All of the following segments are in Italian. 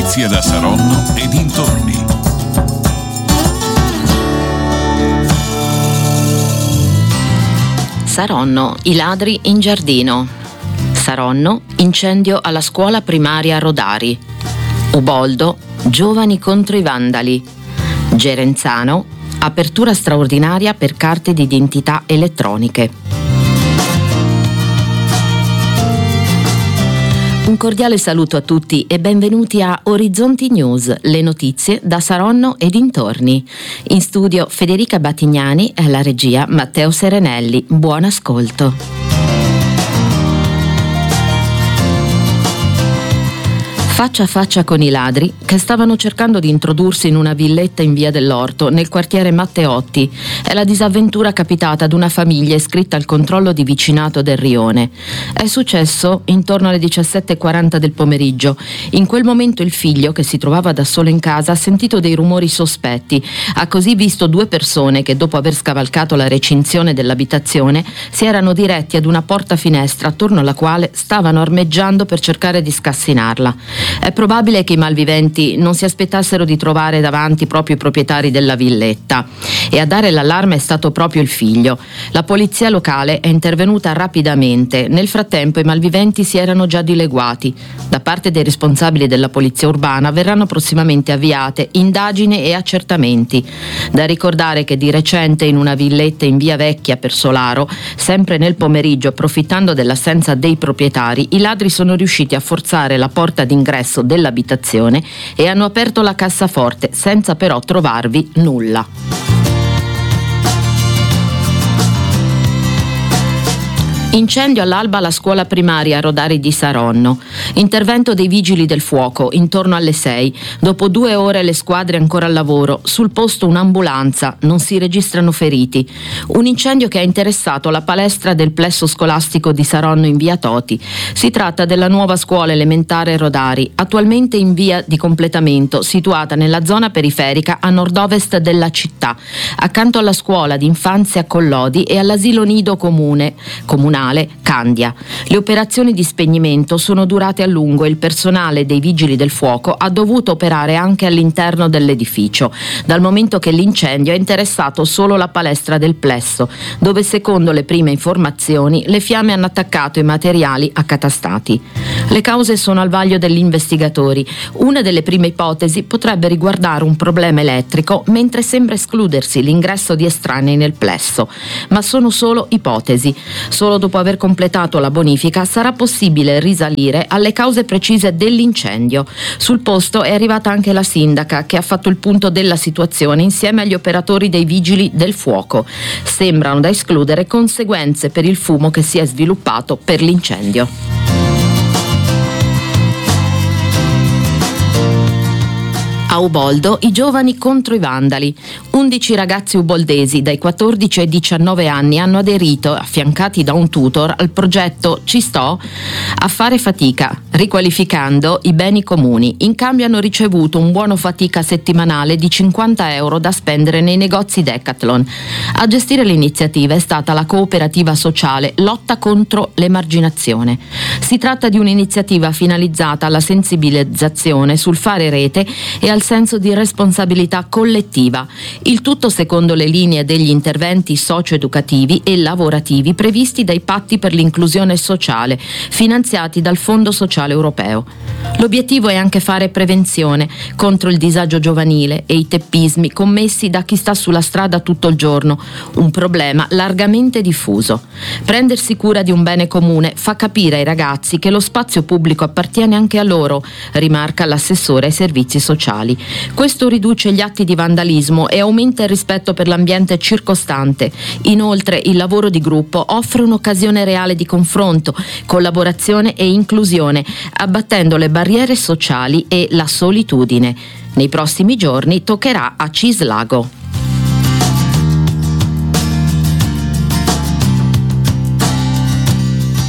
notizie da Saronno e dintorni. Saronno, i ladri in giardino. Saronno, incendio alla scuola primaria Rodari. Uboldo, giovani contro i vandali. Gerenzano, apertura straordinaria per carte di identità elettroniche. Un cordiale saluto a tutti e benvenuti a Orizzonti News, le notizie da Saronno e dintorni. In studio Federica Battignani e alla regia Matteo Serenelli. Buon ascolto. Faccia a faccia con i ladri che stavano cercando di introdursi in una villetta in via dell'Orto, nel quartiere Matteotti, è la disavventura capitata ad una famiglia iscritta al controllo di vicinato del Rione. È successo intorno alle 17:40 del pomeriggio. In quel momento il figlio, che si trovava da solo in casa, ha sentito dei rumori sospetti. Ha così visto due persone che, dopo aver scavalcato la recinzione dell'abitazione, si erano diretti ad una porta-finestra attorno alla quale stavano armeggiando per cercare di scassinarla. È probabile che i malviventi non si aspettassero di trovare davanti proprio i proprietari della villetta, e a dare l'allarme è stato proprio il figlio. La polizia locale è intervenuta rapidamente. Nel frattempo i malviventi si erano già dileguati. Da parte dei responsabili della polizia urbana verranno prossimamente avviate indagini e accertamenti. Da ricordare che di recente in una villetta in via Vecchia per Solaro, sempre nel pomeriggio, approfittando dell'assenza dei proprietari, i ladri sono riusciti a forzare la porta d'ingresso dell'abitazione e hanno aperto la cassaforte senza però trovarvi nulla. Incendio all'alba alla scuola primaria Rodari di Saronno. Intervento dei vigili del fuoco intorno alle 6. Dopo 2 ore le squadre ancora al lavoro. Sul posto un'ambulanza. Non si registrano feriti. Un incendio che ha interessato la palestra del plesso scolastico di Saronno in via Toti. Si tratta della nuova scuola elementare Rodari, attualmente in via di completamento, situata nella zona periferica a nord-ovest della città, accanto alla scuola di infanzia Collodi e all'asilo nido comunale Candia. Le operazioni di spegnimento sono durate a lungo e il personale dei vigili del fuoco ha dovuto operare anche all'interno dell'edificio, dal momento che l'incendio ha interessato solo la palestra del plesso, dove secondo le prime informazioni le fiamme hanno attaccato i materiali accatastati. Le cause sono al vaglio degli investigatori. Una delle prime ipotesi potrebbe riguardare un problema elettrico, mentre sembra escludersi l'ingresso di estranei nel plesso, ma sono solo ipotesi. Solo dopo aver completato la bonifica sarà possibile risalire alle cause precise dell'incendio. Sul posto è arrivata anche la sindaca, che ha fatto il punto della situazione insieme agli operatori dei vigili del fuoco. Sembrano da escludere conseguenze per il fumo che si è sviluppato per l'incendio. A Uboldo i giovani contro i vandali. 11 ragazzi uboldesi dai 14 ai 19 anni hanno aderito, affiancati da un tutor, al progetto Ci sto a fare fatica, riqualificando i beni comuni. In cambio hanno ricevuto un buono fatica settimanale di 50 euro da spendere nei negozi Decathlon. A gestire l'iniziativa è stata la cooperativa sociale Lotta contro l'emarginazione. Si tratta di un'iniziativa finalizzata alla sensibilizzazione sul fare rete e al senso di responsabilità collettiva, il tutto secondo le linee degli interventi socio-educativi e lavorativi previsti dai patti per l'inclusione sociale, finanziati dal Fondo Sociale Europeo. L'obiettivo è anche fare prevenzione contro il disagio giovanile e i teppismi commessi da chi sta sulla strada tutto il giorno, un problema largamente diffuso. Prendersi cura di un bene comune fa capire ai ragazzi che lo spazio pubblico appartiene anche a loro, rimarca l'assessore ai servizi sociali. Questo riduce gli atti di vandalismo e aumenta il rispetto per l'ambiente circostante. Inoltre il lavoro di gruppo offre un'occasione reale di confronto, collaborazione e inclusione, abbattendo le barriere sociali e la solitudine. Nei prossimi giorni toccherà a Cislago.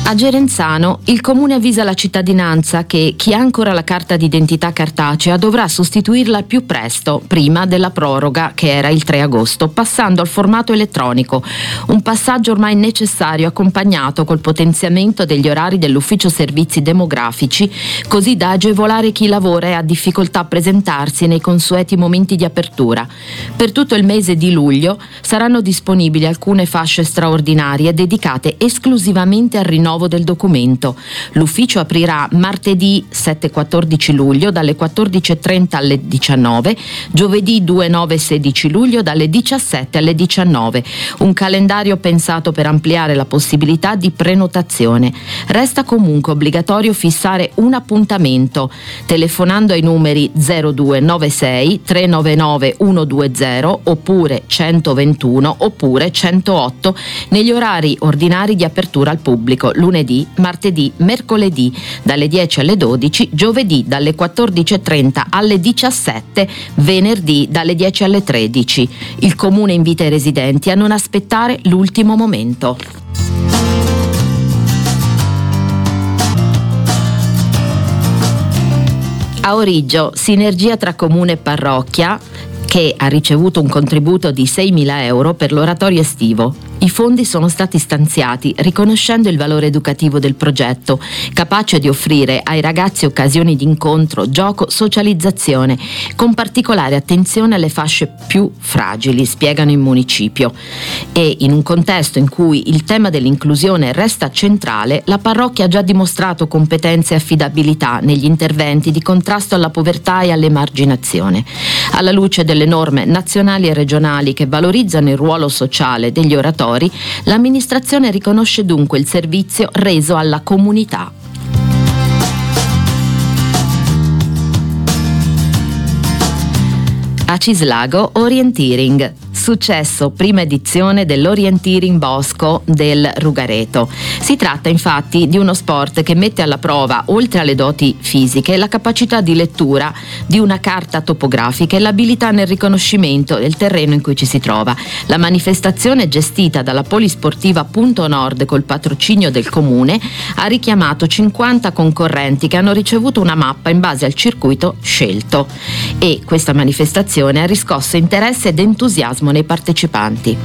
A Gerenzano il comune avvisa la cittadinanza che chi ha ancora la carta d'identità cartacea dovrà sostituirla al più presto, prima della proroga che era il 3 agosto, passando al formato elettronico, un passaggio ormai necessario accompagnato col potenziamento degli orari dell'ufficio servizi demografici, così da agevolare chi lavora e ha difficoltà a presentarsi nei consueti momenti di apertura. Per tutto il mese di luglio saranno disponibili alcune fasce straordinarie dedicate esclusivamente al rinnovo del documento. L'ufficio aprirà martedì 7-14 luglio dalle 14.30 alle 19, giovedì 2-9-16 luglio dalle 17 alle 19. Un calendario pensato per ampliare la possibilità di prenotazione. Resta comunque obbligatorio fissare un appuntamento telefonando ai numeri 0296 399 120 oppure 121 oppure 108 negli orari ordinari di apertura al pubblico, lunedì, martedì, mercoledì dalle 10 alle 12, giovedì dalle 14.30 alle 17, venerdì dalle 10 alle 13. Il comune invita i residenti a non aspettare l'ultimo momento. A Origgio, sinergia tra comune e parrocchia, che ha ricevuto un contributo di 6.000 euro per l'oratorio estivo. I fondi sono stati stanziati riconoscendo il valore educativo del progetto, capace di offrire ai ragazzi occasioni di incontro, gioco, socializzazione, con particolare attenzione alle fasce più fragili, spiegano in municipio. E in un contesto in cui il tema dell'inclusione resta centrale, la parrocchia ha già dimostrato competenze e affidabilità negli interventi di contrasto alla povertà e all'emarginazione. Alla luce delle norme nazionali e regionali che valorizzano il ruolo sociale degli oratori, l'amministrazione riconosce dunque il servizio reso alla comunità. A Cislago, orienteering. Successo, prima edizione dell'Orienteering Bosco del Rugareto. Si tratta infatti di uno sport che mette alla prova, oltre alle doti fisiche, la capacità di lettura di una carta topografica e l'abilità nel riconoscimento del terreno in cui ci si trova. La manifestazione, gestita dalla Polisportiva Punto Nord col patrocinio del comune, ha richiamato 50 concorrenti che hanno ricevuto una mappa in base al circuito scelto, e questa manifestazione ha riscosso interesse ed entusiasmo nei partecipanti.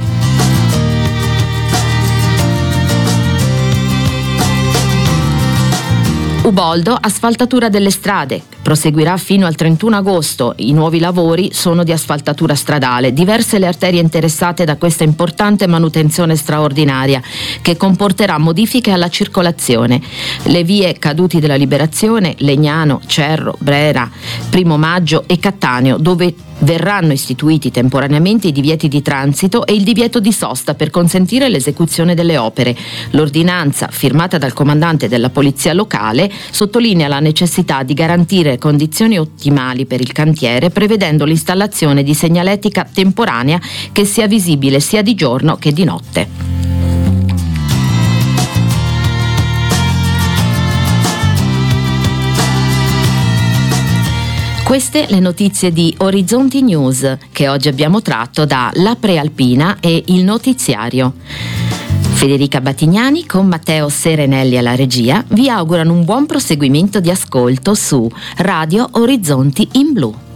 Uboldo, asfaltatura delle strade. Proseguirà fino al 31 agosto. I nuovi lavori sono di asfaltatura stradale. Diverse le arterie interessate da questa importante manutenzione straordinaria che comporterà modifiche alla circolazione. Le vie Caduti della Liberazione, Legnano, Cerro, Brera, Primo Maggio e Cattaneo, dove verranno istituiti temporaneamente i divieti di transito e il divieto di sosta per consentire l'esecuzione delle opere. L'ordinanza, firmata dal comandante della polizia locale, sottolinea la necessità di garantire condizioni ottimali per il cantiere, prevedendo l'installazione di segnaletica temporanea che sia visibile sia di giorno che di notte. Queste le notizie di Orizzonti News che oggi abbiamo tratto da La Prealpina e Il Notiziario. Federica Battignani con Matteo Serenelli alla regia vi augurano un buon proseguimento di ascolto su Radio Orizzonti in Blu.